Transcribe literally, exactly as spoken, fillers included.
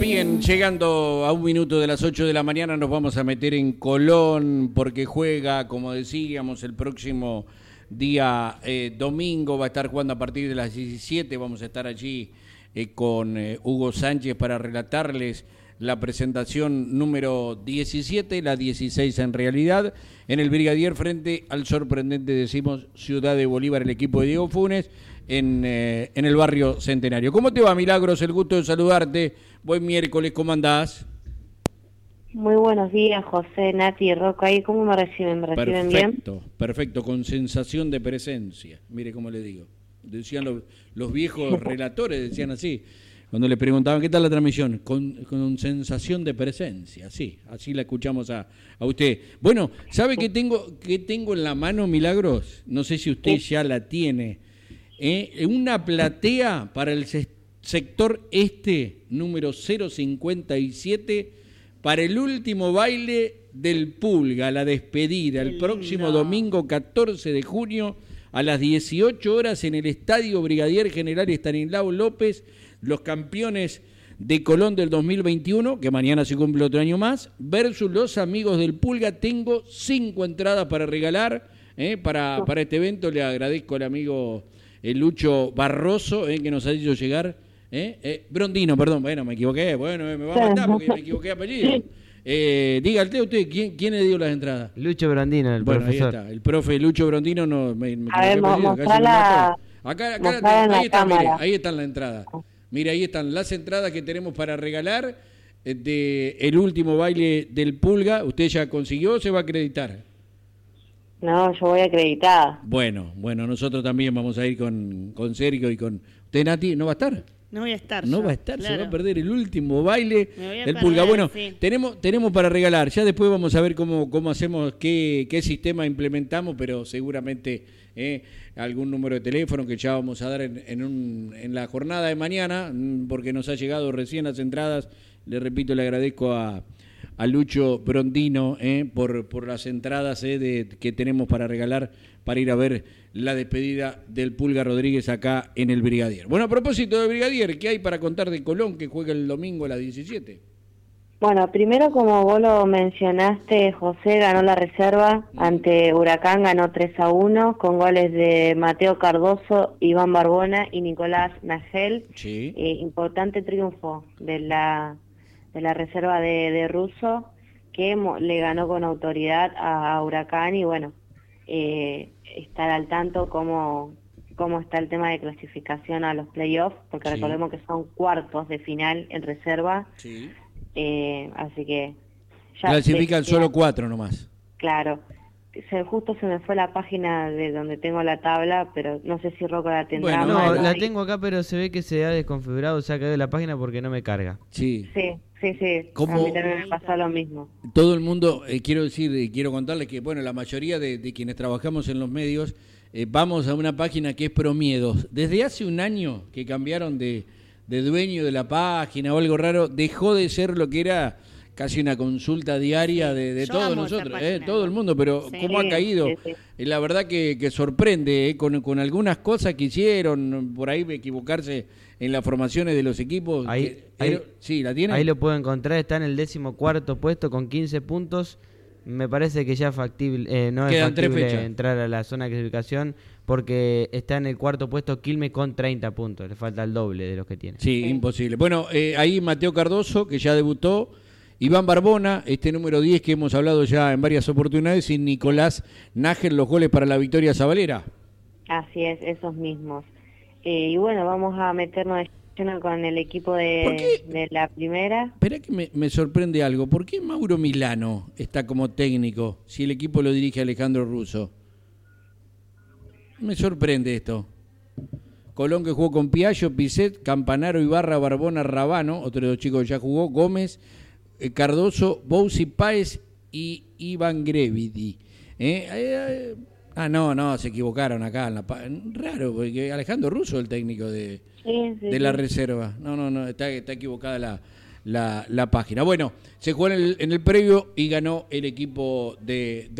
Bien, llegando a un minuto de las ocho de la mañana nos vamos a meter en Colón porque juega, como decíamos, el próximo día eh, domingo, va a estar jugando a partir de las diecisiete, vamos a estar allí eh, con eh, Hugo Sánchez para relatarles la presentación número diecisiete, la dieciséis en realidad, en el Brigadier frente al sorprendente, decimos, Ciudad de Bolívar, el equipo de Diego Funes, en, eh, en el barrio Centenario. ¿Cómo te va, Milagros? El gusto de saludarte. Buen miércoles, ¿cómo andás? Muy buenos días, José, Nati y Rocco. ¿Ahí cómo me reciben? ¿Me reciben bien? Perfecto, perfecto, con sensación de presencia. Mire cómo le digo. Decían los, los viejos relatores, decían así. Cuando le preguntaban, ¿qué tal la transmisión? Con, con sensación de presencia, sí, así la escuchamos a, a usted. Bueno, ¿sabe qué tengo, qué tengo en la mano, Milagros? No sé si usted ya la tiene. ¿Eh? Una platea para el sector este, número cero cincuenta y siete, para el último baile del Pulga, la despedida, el próximo domingo catorce de junio, a las dieciocho horas en el Estadio Brigadier General Estanislao López, los campeones de Colón del dos mil veintiuno, que mañana se cumple otro año más, versus los amigos del Pulga. Tengo cinco entradas para regalar eh, para, para este evento. Le agradezco al amigo el Lucho Barroso, eh, que nos ha hecho llegar. Eh, eh, Brondino, perdón, bueno, me equivoqué, bueno, eh, me va a matar porque me equivoqué de apellido. Eh, dígale usted, ¿quién, ¿quién le dio las entradas? Lucho Brondino, el bueno, profesor. Ahí está, el profe Lucho Brondino. No, me, me a ver, mostrala. Acá, acá, acá ahí está, mire, ahí están las entradas. Mira, ahí están las entradas que tenemos para regalar eh, de el último baile del Pulga. ¿Usted ya consiguió o se va a acreditar? No, yo voy acreditada. Bueno, bueno, nosotros también vamos a ir con, con Sergio y con... ¿Usted, Nati, no va a estar? No voy a estar. No yo, va a estar, claro. Se va a perder el último baile del perder, Pulga. Bueno, sí. tenemos tenemos para regalar. Ya después vamos a ver cómo cómo hacemos, qué, qué sistema implementamos, pero seguramente eh, algún número de teléfono que ya vamos a dar en, en, un, en la jornada de mañana, porque nos ha llegado recién las entradas. Le repito, le agradezco a, a Lucho Brondino eh, por, por las entradas eh, de, que tenemos para regalar para ir a ver la despedida del Pulga Rodríguez acá en el Brigadier. Bueno, a propósito de Brigadier, ¿qué hay para contar de Colón que juega el domingo a las diecisiete? Bueno, primero, como vos lo mencionaste, José ganó la reserva ante Huracán, ganó tres a uno, con goles de Mateo Cardoso, Iván Barbona y Nicolás Nagel. Sí. Eh, importante triunfo de la, de la reserva de, de Russo, que le ganó con autoridad a, a Huracán y bueno, eh, estar al tanto cómo, cómo está el tema de clasificación a los playoffs, porque sí. Recordemos que son cuartos de final en reserva. Sí. Eh, así que ya clasifican de, solo ya, cuatro nomás. Claro, se, justo se me fue la página de donde tengo la tabla, pero no sé si Rocco la tendrá. Bueno, mal, no, la ahí. tengo acá, pero se ve que se ha desconfigurado, se ha caído la página porque no me carga. Sí, sí, sí, sí. ¿Cómo? A mí también me pasa lo mismo. Todo el mundo, eh, quiero decir, eh, quiero contarles que, bueno, la mayoría de, de quienes trabajamos en los medios eh, vamos a una página que es Promiedos. Desde hace un año que cambiaron de, de dueño de la página o algo raro, dejó de ser lo que era casi una consulta diaria sí, de, de todos nosotros, eh, todo el mundo, pero sí, cómo ha caído. Sí, sí. Eh, la verdad que, que sorprende, eh, con, con algunas cosas que hicieron, por ahí equivocarse en las formaciones de los equipos. Ahí, que, ahí, sí, ¿la tiene? Ahí lo puedo encontrar, está en el décimo cuarto puesto con quince puntos. Me parece que ya factible, eh, no Quedan es factible entrar a la zona de clasificación porque está en el cuarto puesto Quilmes con treinta puntos, le falta el doble de los que tiene. Sí, sí. Imposible. Bueno, eh, ahí Mateo Cardoso, que ya debutó, Iván Barbona, este número diez que hemos hablado ya en varias oportunidades, y Nicolás Nagel, los goles para la victoria sabalera. Así es, esos mismos. Eh, y bueno, vamos a meternos con el equipo de, de la primera. Espera que me, me sorprende algo. ¿Por qué Mauro Milano está como técnico si el equipo lo dirige Alejandro Russo? Me sorprende esto. Colón, que jugó con Piallo, Piset, Campanaro, Ibarra, Barbona, Rabano, otro de los chicos que ya jugó, Gómez, eh, Cardoso, Bousi, Páez y Iván Grevidi. ¿Eh? Eh, ah, no, no, se equivocaron acá. En la pa... Raro, porque Alejandro Russo es el técnico de, sí, sí, de la sí. reserva. No, no, no, está, está equivocada la, la, la página. Bueno, se jugó en el, en el previo y ganó el equipo de... de